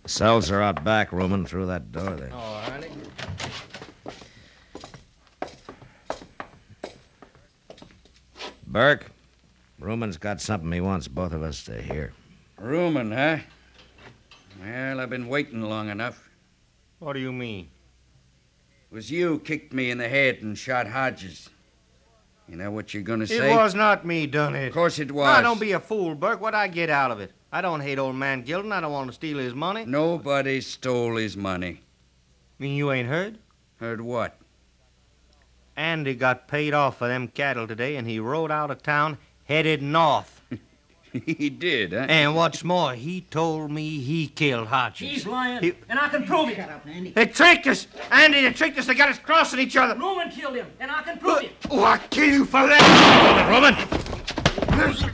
The cells are out back, rooming through that door there. Oh, honey. Burke, Ruman's got something he wants both of us to hear. Rumen, huh? Well, I've been waiting long enough. What do you mean? It was you kicked me in the head and shot Hodges. You know what you're gonna say? It was not me done it. Of course it was. Now, don't be a fool, Burke. What'd I get out of it? I don't hate old man Gilden. I don't want to steal his money. Nobody stole his money. Mean you ain't heard? Heard what? Andy got paid off for them cattle today, and he rode out of town headed north. He did, huh? And what's more, he told me he killed Hodges. He's lying, and I can prove it. Shut up, Andy. They tricked us! Andy, they tricked us. They got us crossing each other. Roman killed him, and I can prove it. Oh, I'll kill you for that! Roman!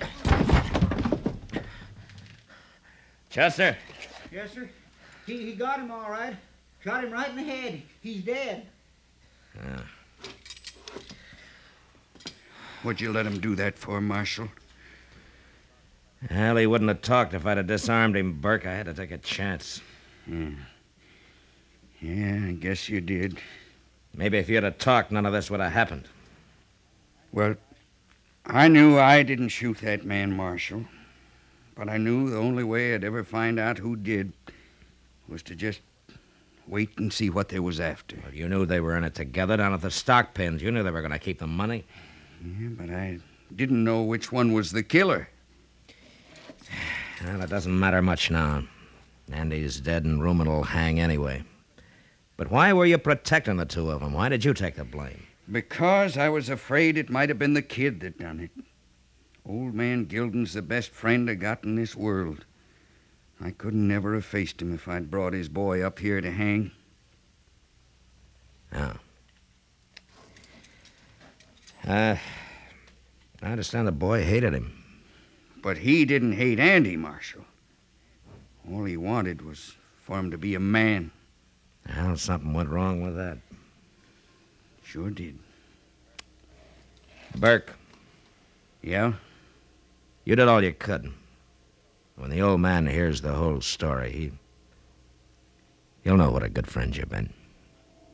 Chester? Yes, sir. He got him all right. Shot him right in the head. He's dead. What'd you let him do that for, Marshal? Well, he wouldn't have talked if I'd have disarmed him, Burke. I had to take a chance. Yeah, I guess you did. Maybe if you'd have talked, none of this would have happened. Well, I knew I didn't shoot that man, Marshal. But I knew the only way I'd ever find out who did was to just wait and see what they was after. Well, you knew they were in it together down at the stock pens. You knew they were going to keep the money. Yeah, but I didn't know which one was the killer. Well, it doesn't matter much now. Andy's dead and Rumen will hang anyway. But why were you protecting the two of them? Why did you take the blame? Because I was afraid it might have been the kid that done it. Old man Gilden's the best friend I got in this world. I couldn't never have faced him if I'd brought his boy up here to hang. Oh. I understand the boy hated him. But he didn't hate Andy, Marshal. All he wanted was for him to be a man. Well, something went wrong with that. Sure did. Burke, Yeah? you did all you could. When the old man hears the whole story, he'll know what a good friend you've been.